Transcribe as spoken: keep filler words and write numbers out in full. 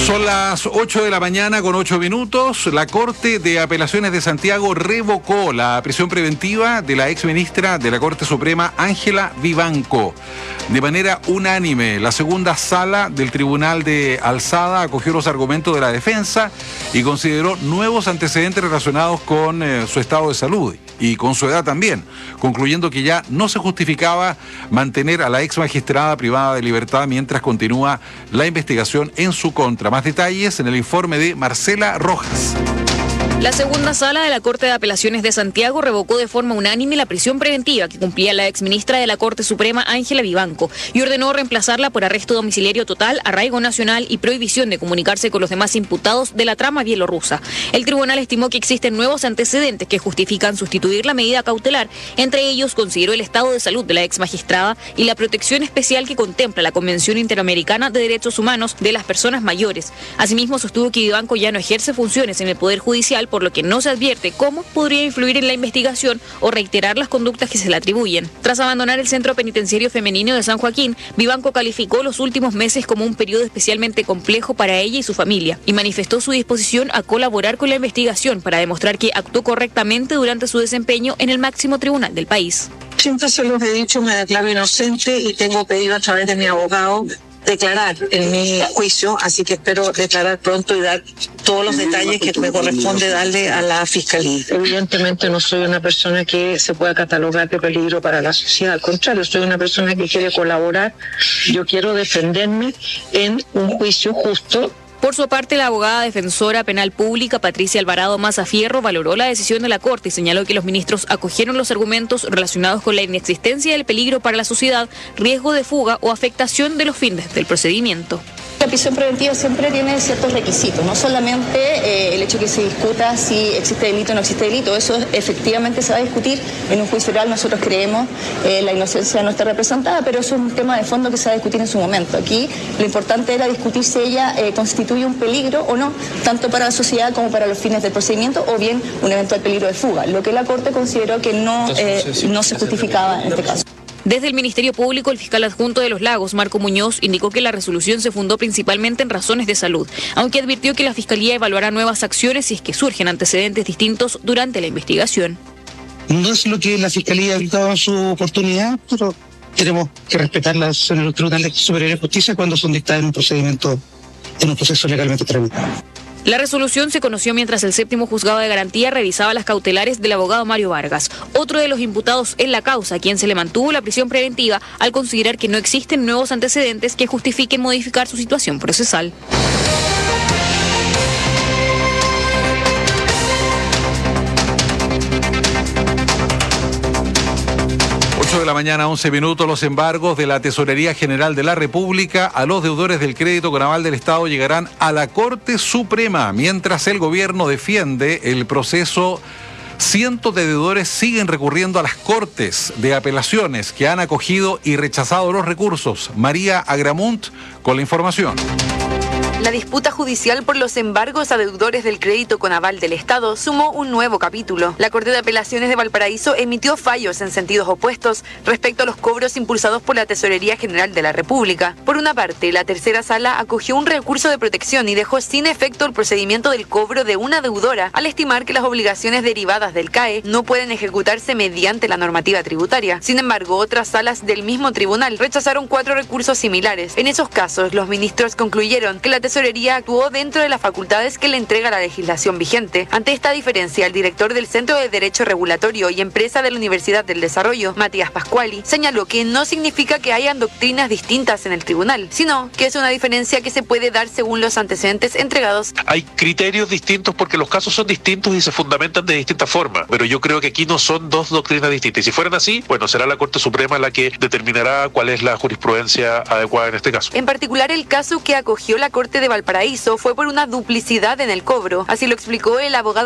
Son las ocho de la mañana con ocho minutos. La Corte de Apelaciones de Santiago revocó la prisión preventiva de la exministra de la Corte Suprema, Ángela Vivanco. De manera unánime, la segunda sala del Tribunal de Alzada acogió los argumentos de la defensa y consideró nuevos antecedentes relacionados con eh, su estado de salud y con su edad también, concluyendo que ya no se justificaba mantener a la ex magistrada privada de libertad mientras continúa la investigación en su contra. Más detalles en el informe de Marcela Rojas. La segunda sala de la Corte de Apelaciones de Santiago revocó de forma unánime la prisión preventiva que cumplía la exministra de la Corte Suprema, Ángela Vivanco, y ordenó reemplazarla por arresto domiciliario total, arraigo nacional y prohibición de comunicarse con los demás imputados de la trama bielorrusa. El tribunal estimó que existen nuevos antecedentes que justifican sustituir la medida cautelar. Entre ellos, consideró el estado de salud de la ex magistrada y la protección especial que contempla la Convención Interamericana de Derechos Humanos de las Personas Mayores. Asimismo, sostuvo que Vivanco ya no ejerce funciones en el Poder Judicial, por lo que no se advierte cómo podría influir en la investigación o reiterar las conductas que se le atribuyen. Tras abandonar el Centro Penitenciario Femenino de San Joaquín, Vivanco calificó los últimos meses como un periodo especialmente complejo para ella y su familia y manifestó su disposición a colaborar con la investigación para demostrar que actuó correctamente durante su desempeño en el máximo tribunal del país. Siempre se los he dicho, me declaro inocente y tengo pedido a través de mi abogado declarar en mi juicio, así que espero declarar pronto y dar todos los detalles que me corresponde darle a la Fiscalía. Evidentemente no soy una persona que se pueda catalogar de peligro para la sociedad, al contrario, soy una persona que quiere colaborar, yo quiero defenderme en un juicio justo. Por su parte, la abogada defensora penal pública Patricia Alvarado Mazafierro valoró la decisión de la Corte y señaló que los ministros acogieron los argumentos relacionados con la inexistencia del peligro para la sociedad, riesgo de fuga o afectación de los fines del procedimiento. La prisión preventiva siempre tiene ciertos requisitos, no solamente eh, el hecho que se discuta si existe delito o no existe delito, eso efectivamente se va a discutir en un juicio oral. Nosotros creemos eh, la inocencia no está representada, pero eso es un tema de fondo que se va a discutir en su momento. Aquí lo importante era discutir si ella eh, constituye un peligro o no, tanto para la sociedad como para los fines del procedimiento, o bien un eventual peligro de fuga, lo que la Corte consideró que no, eh, no se justificaba en este caso. Desde el Ministerio Público, el fiscal adjunto de Los Lagos, Marco Muñoz, indicó que la resolución se fundó principalmente en razones de salud, aunque advirtió que la Fiscalía evaluará nuevas acciones si es que surgen antecedentes distintos durante la investigación. No es lo que la Fiscalía ha dictado en su oportunidad, pero tenemos que respetar las decisiones de los tribunales superiores de justicia cuando son dictadas en un procedimiento, en un proceso legalmente tramitado. La resolución se conoció mientras el séptimo juzgado de garantía revisaba las cautelares del abogado Mario Vargas, otro de los imputados en la causa, a quien se le mantuvo la prisión preventiva al considerar que no existen nuevos antecedentes que justifiquen modificar su situación procesal. De la mañana, once minutos. Los embargos de la Tesorería General de la República a los deudores del crédito con aval del Estado llegarán a la Corte Suprema. Mientras el gobierno defiende el proceso, cientos de deudores siguen recurriendo a las Cortes de Apelaciones que han acogido y rechazado los recursos. María Agramunt con la información. La disputa judicial por los embargos a deudores del crédito con aval del Estado sumó un nuevo capítulo. La Corte de Apelaciones de Valparaíso emitió fallos en sentidos opuestos respecto a los cobros impulsados por la Tesorería General de la República. Por una parte, la tercera sala acogió un recurso de protección y dejó sin efecto el procedimiento del cobro de una deudora al estimar que las obligaciones derivadas del C A E no pueden ejecutarse mediante la normativa tributaria. Sin embargo, otras salas del mismo tribunal rechazaron cuatro recursos similares. En esos casos, los ministros concluyeron que la Tesorería actuó dentro de las facultades que le entrega la legislación vigente. Ante esta diferencia, el director del Centro de Derecho Regulatorio y Empresa de la Universidad del Desarrollo, Matías Pascuali, señaló que no significa que hayan doctrinas distintas en el tribunal, sino que es una diferencia que se puede dar según los antecedentes entregados. Hay criterios distintos porque los casos son distintos y se fundamentan de distintas formas, pero yo creo que aquí no son dos doctrinas distintas. Y si fueran así, bueno, será la Corte Suprema la que determinará cuál es la jurisprudencia adecuada en este caso. En particular, el caso que acogió la Corte de Valparaíso fue por una duplicidad en el cobro. Así lo explicó el abogado